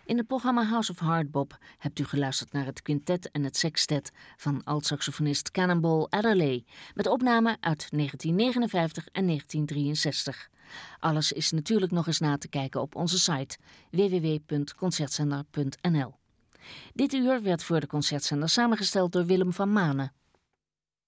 In het programma House of Hardbop hebt u geluisterd naar het quintet en het sextet van alt-saxofonist Cannonball Adderley, met opnamen uit 1959 en 1963. Alles is natuurlijk nog eens na te kijken op onze site www.concertzender.nl. Dit uur werd voor de Concertzender samengesteld door Willem van Manen.